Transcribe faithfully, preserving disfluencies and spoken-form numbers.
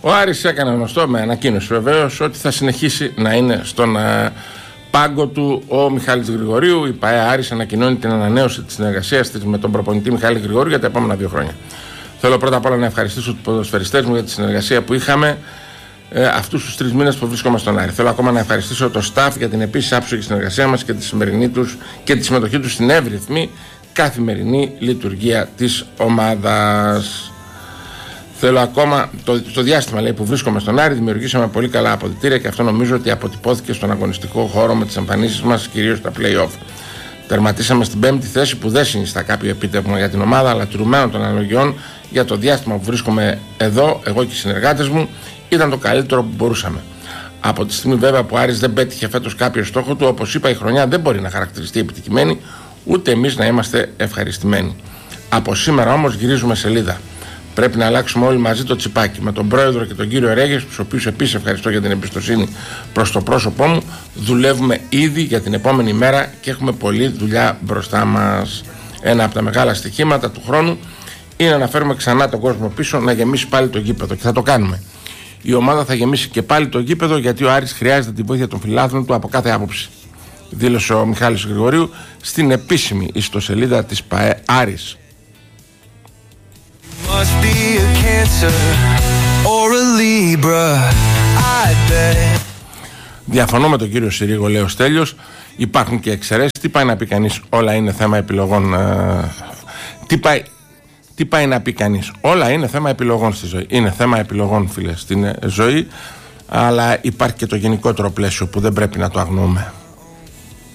Ο Άρης έκανε γνωστό με ανακοίνωση βεβαίως ότι θα συνεχίσει να είναι στον α, πάγκο του ο Μιχάλης Γρηγορίου. Η ΠΑΕ Άρης ανακοινώνει την ανανέωση της συνεργασίας της με τον προπονητή Μιχάλη Γρηγορίου για τα επόμενα δύο χρόνια. Θέλω πρώτα απ' όλα να ευχαριστήσω τους ποδοσφαιριστές μου για τη συνεργασία που είχαμε ε, αυτούς τους τρεις μήνες που βρίσκομαι στον Άρη. Θέλω ακόμα να ευχαριστήσω το staff για την επίσης άψογη συνεργασία μας και τη σημερινή τους και τη συμμετοχή τους στην εύρυθμη καθημερινή λειτουργία της ομάδας. Θέλω ακόμα, το, το διάστημα λέει, που βρίσκομαι στον Άρη, δημιουργήσαμε πολύ καλά αποδυτήρια και αυτό νομίζω ότι αποτυπώθηκε στον αγωνιστικό χώρο με τις εμφανίσεις μας, κυρίως στα play-off. Τερματίσαμε στην πέμπτη θέση που δεν συνιστά κάποιο επίτευγμα για την ομάδα, αλλά τηρουμένων των αναλογιών για το διάστημα που βρίσκομαι εδώ, εγώ και οι συνεργάτες μου, ήταν το καλύτερο που μπορούσαμε. Από τη στιγμή βέβαια που ο Άρης δεν πέτυχε φέτος κάποιο στόχο του, όπως είπα, η χρονιά δεν μπορεί να χαρακτηριστεί επιτυχημένη, ούτε εμείς να είμαστε ευχαριστημένοι. Από σήμερα όμως γυρίζουμε σελίδα. Πρέπει να αλλάξουμε όλοι μαζί το τσιπάκι. Με τον πρόεδρο και τον κύριο Ρέγες, τους οποίους επίσης ευχαριστώ για την εμπιστοσύνη προς το πρόσωπό μου, δουλεύουμε ήδη για την επόμενη μέρα και έχουμε πολλή δουλειά μπροστά μας. Ένα από τα μεγάλα στοιχήματα του χρόνου είναι να φέρουμε ξανά τον κόσμο πίσω, να γεμίσει πάλι το γήπεδο. Και θα το κάνουμε. Η ομάδα θα γεμίσει και πάλι το γήπεδο, γιατί ο Άρης χρειάζεται τη βοήθεια των φιλάθλων του από κάθε άποψη. Δήλωσε ο Μιχάλης Γρηγορίου στην επίσημη ιστοσελίδα της ΠΑΕ Άρης. Διαφωνώ με τον κύριο Συρίγο, λέει ο Στέλιος. Υπάρχουν και εξαιρέσεις. Τι πάει να πει κανείς, όλα είναι θέμα επιλογών. Ε, τι, πάει, τι πάει να πει κανείς, όλα είναι θέμα επιλογών στη ζωή. Είναι θέμα επιλογών, φίλε, στην ζωή. Αλλά υπάρχει και το γενικότερο πλαίσιο που δεν πρέπει να το αγνοούμε.